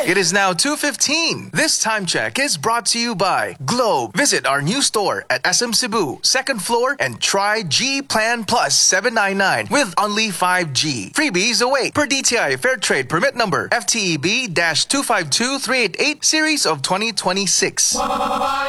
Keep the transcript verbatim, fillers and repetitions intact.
It is now two fifteen. This time check is brought to you by Globe. Visit our new store at S M Cebu, second floor, and try G Plan Plus seven ninety-nine with only five G. Freebies await per D T I Fair Trade Permit number F T E B two five two three eight eight series of twenty twenty-six.